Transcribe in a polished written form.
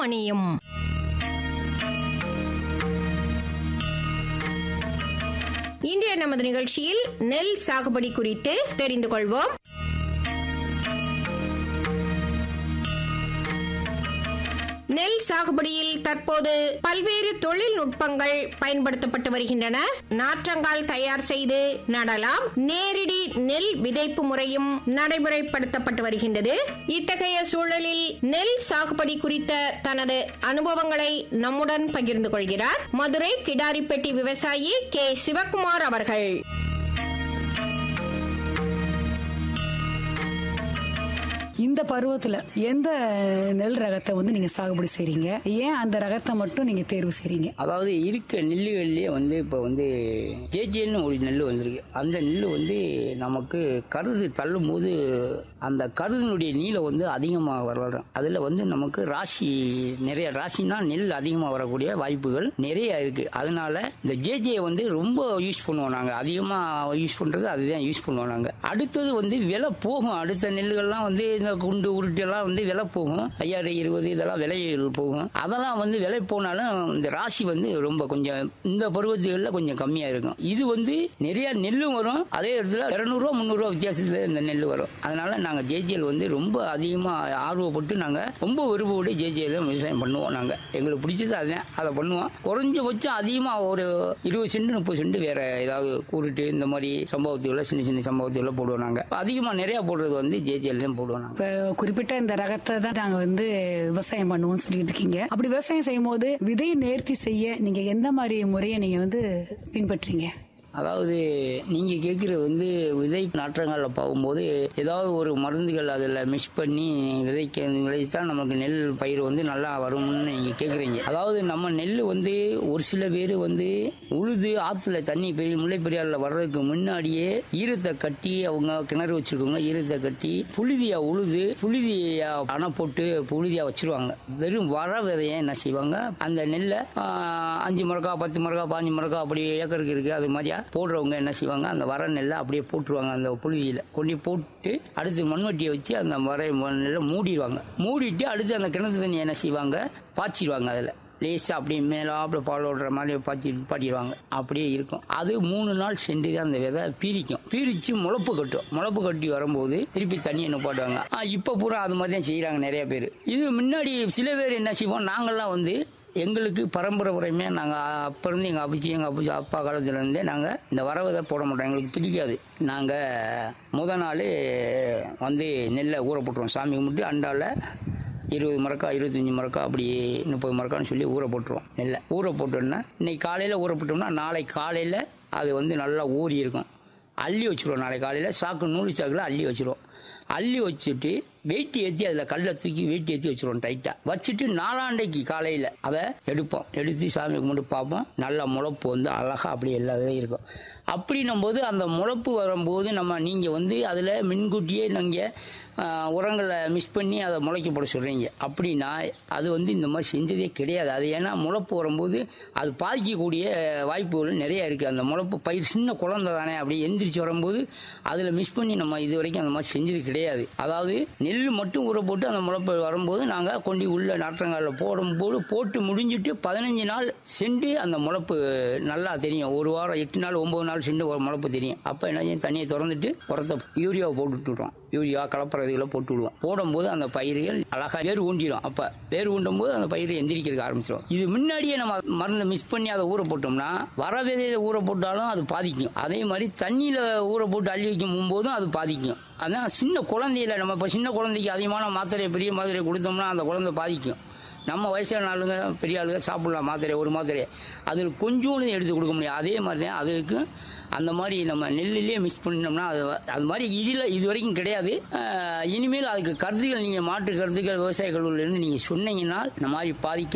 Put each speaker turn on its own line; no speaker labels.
அணியும். இன்றைய நமது நிகழ்ச்சியில் நெல் சாகுபடி குறித்து தெரிந்து கொள்வோம். நெல் சாகுபடியில் தற்போது பல்வேறு தொழில்நுட்பங்கள் பயன்படுத்தப்பட்டு வருகின்றன. நாற்றங்கால் தயார் செய்து நடலாம். நேரடி நெல் விதைப்பு முறையும் நடைமுறைப்படுத்தப்பட்டு வருகின்றது. இத்தகைய சூழலில் நெல் சாகுபடி குறித்த தனது அனுபவங்களை நம்முடன் பகிர்ந்து கொள்கிறார் மதுரை கிடாரிப்பட்டி விவசாயி கே. சிவக்குமார் அவர்கள்.
இந்த பருவத்துல எந்த நெல் ரகத்தை நீங்க சாகுபடி செய்றீங்க? ஏன் அந்த ரகத்தை மட்டும் நீங்க தேர்வு செய்றீங்க?
அதாவது இருக்க நெல்லுகள்லயே இப்போ ஜேஜேன்னு ஒரு நெல் வந்திருக்கு. அந்த நெல் நமக்கு கருது தள்ளும் போது அந்த கருதினுடைய நீளம் அதிகமாக வரும். அதுல நமக்கு ராசி நிறைய ராசினா நெல் அதிகமாக வரக்கூடிய வாய்ப்புகள் நிறைய இருக்கு. அதனால இந்த ஜேஜே ரொம்ப யூஸ் பண்ணுவோம் நாங்க. அதிகமா யூஸ் பண்றது அதுதான் யூஸ் பண்ணுவோம் நாங்க. அடுத்தது விலை போகும். அடுத்த நெல்லுகள்லாம் இந்த குண்டு உருட்டு எல்லாம் விலை போகும். 5020 இதெல்லாம் விலை போகும். அதெல்லாம் விலை போனாலும் இந்த ராசி ரொம்ப கொஞ்சம் இந்த பருவத்துகளில் கொஞ்சம் கம்மியா இருக்கும். இது நிறைய நெல்லும் வரும். அதே இடத்துல 200 300 வித்தியாசத்துல இந்த நெல் வரும். அதனால நாங்க ஜேஜேல் ரொம்ப அதிகமா ஆர்வப்பட்டு நாங்க ரொம்ப விருப்பப்பட்டு ஜேஜேல விவசாயம் பண்ணுவோம். நாங்க எங்களுக்கு பிடிச்சது அதுதான், அதை பண்ணுவோம். குறைஞ்சபட்சம் அதிகமா ஒரு 20 சென்ட் 30 சென்ட் வேற ஏதாவது கூறுட்டு இந்த மாதிரி சம்பவத்துக்குள்ள சின்ன சின்ன சம்பவத்துக்குள்ள போடுவோம். நாங்க அதிகமா நிறைய போடுறது ஜேஜேல் தான் போடுவோம். நாங்க
குறிப்பிட்ட இந்த ரகத்தை தான் நாங்க விவசாயம் பண்ணுவோம் சொல்லிட்டு இருக்கீங்க. அப்படி விவசாயம் செய்யும் போது விதை நேர்த்தி செய்ய நீங்க எந்த மாதிரி முறையை நீங்க பின்பற்றீங்க?
அதாவது நீங்க கேட்கறது விதை நாற்றங்கால போகும்போது ஏதாவது ஒரு மருந்துகள் அதில் மிக்ஸ் பண்ணி விதைச்சா நமக்கு நெல் பயிர் நல்லா வரும்னு நீங்க கேட்குறீங்க. அதாவது நம்ம நெல் ஒரு சில பேர் உழுது ஆற்றுல தண்ணி பெரிய முல்லை பெரியாறுல வர்றதுக்கு முன்னாடியே ஈரத்தை கட்டி அவங்க கிணறு வச்சிருக்கவங்க ஈரத்தை கட்டி புழுதியா உழுது புழுதியா அணை போட்டு புழுதியா வச்சிருவாங்க. வெறும் வர விதையை என்ன செய்வாங்க, அந்த நெல்லை 5 மரக்கா 10 மரக்கா 15 மரக்கா அப்படி ஏக்கருக்கு இருக்கு அது மாதிரியா போடுறவங்க என்ன செய்வாங்க, அந்த வர நெல்லை அப்படியே போட்டுருவாங்க. அந்த புழுதியில கொண்டு போட்டு அடுத்து மண்வெட்டியை வச்சு அந்த வர நெல்லை மூடிடுவாங்க. மூடிட்டு அடுத்து அந்த கிணத்து தண்ணி என்ன செய்வாங்க, பாய்ச்சிடுவாங்க. அதில் லேசாக அப்படியே மேலாப்பில் பால் ஓடுற மாதிரி பாட்டிடுவாங்க. அப்படியே இருக்கும். அது 3 நாள் சென்று தான் அந்த விதை பீரிக்கும். பீரிச்சு முளப்பு கட்டும். முளப்பு கட்டி வரும்போது திருப்பி தண்ணியை நிப்பாட்டுவாங்க. இப்போ பூரா அது மாதிரி தான் செய்கிறாங்க நிறைய பேர். இது முன்னாடி சில பேர் என்ன செய்வோம், நாங்கள்லாம் எங்களுக்கு பரம்பரை முறையுமே நாங்கள் அப்போ இருந்து எங்கள் அப்பா காலத்துலேருந்தே நாங்கள் இந்த வரவதை போட மாட்டோம். எங்களுக்கு பிடிக்காது. நாங்கள் முதல் நாள் நெல்லை ஊற போட்டுருவோம். சாமி கும்பிட்டு அண்டாவில் 20 மரக்கா 25 மரக்கா அப்படி 30 மரக்கான்னு சொல்லி ஊற போட்டுருவோம். நெல்லை ஊற போட்டோம்னா இன்னைக்கு காலையில் ஊற போட்டோம்னா நாளைக்கு காலையில் அது நல்லா ஊறி இருக்கும். அள்ளி வச்சுருவோம். நாளைக்கு காலையில் சாக்கு நூறு சாக்கில் அள்ளி வச்சுருவோம். அள்ளி வச்சுட்டு வெயிட்டி ஏற்றி அதில் கல்லை தூக்கி வெயிட்டி ஏற்றி வச்சுருவோம் டைட்டாக. வச்சுட்டு 4ஆண்டைக்கு காலையில் அதை எடுப்போம். எடுத்து சாமி கும்பிட்டு பார்ப்போம். நல்லா முளப்பு அழகாக அப்படி எல்லா விதையும் இருக்கும். அப்படின்னும் போது அந்த முளப்பு வரும்போது நீங்கள் அதில் முன்கூட்டியே நீங்கள் உரங்களை மிக்ஸ் பண்ணி அதை முளைக்க போட சொல்கிறீங்க. அப்படின்னா அது இந்த மாதிரி செஞ்சதே கிடையாது. அது ஏன்னா முளப்பு வரும்போது அது பாதிக்கக்கூடிய வாய்ப்புகள் நிறைய இருக்குது. அந்த முளப்பு பயிர் சின்ன குழந்தை தானே, அப்படி எந்திரிச்சு வரும்போது அதில் மிக்ஸ் பண்ணி நம்ம இது வரைக்கும் அந்த மாதிரி செஞ்சது கிடையாது. அதாவது நெல் மட்டும் ஊற போட்டு அந்த முளப்பு வரும்போது நாங்கள் கொண்டு உள்ள நாற்றங்காலில் போடும்போது போட்டு முடிஞ்சிட்டு 15 நாள் சென்று அந்த முளப்பு நல்லா தெரியும். ஒரு வாரம் 8 நாள் 9 நாள் சென்று ஒரு முளப்பு தெரியும். அப்போ என்ன செய்யும், தண்ணியை திறந்துட்டு உரத்தை யூரியாவை போட்டு விட்டுருவோம். யூரியா கலப்பறதுகளை போட்டு விடுவோம். போடும்போது அந்த பயிர்கள் அழகாக வேர் ஊண்டிடும். அப்போ வேர் ஊண்டும் போது அந்த பயிர் எந்திரிக்கிறதுக்கு ஆரம்பிச்சிடும். இது முன்னாடியே நம்ம மருந்தை மிக்ஸ் பண்ணி அதை ஊற போட்டோம்னா வர விதையில ஊற போட்டாலும் அது பாதிக்கும். அதே மாதிரி தண்ணியில் ஊற போட்டு அள்ளி வைக்கும் போதும் அது பாதிக்கும். அதான் சின்ன குழந்தையில நம்ம இப்போ சின்ன குழந்தைக்கு அதிகமான மாத்திரை பெரிய மாத்திரை கொடுத்தோம்னா அந்த குழந்தை பாதிக்கும். நம்ம வயசான ஆளுங்க பெரிய ஆளுங்க சாப்பிடலாம் மாத்திரை, ஒரு மாத்திரை அதில் கொஞ்சோண்டு எடுத்து கொடுக்க முடியும். அதே மாதிரி தான் அதுக்கு அந்த மாதிரி நம்ம நெல்லிலே மிக்ஸ் பண்ணினோம்னா அது மாதிரி இது வரைக்கும் கிடையாது. இனிமேல் அதுக்கு கருத்துக்கள் நீங்கள் மாற்று கருத்துக்கள் விவசாய கல்லூரியிலேருந்து நீங்கள் சொன்னீங்கன்னா இந்த மாதிரி பாதிக்க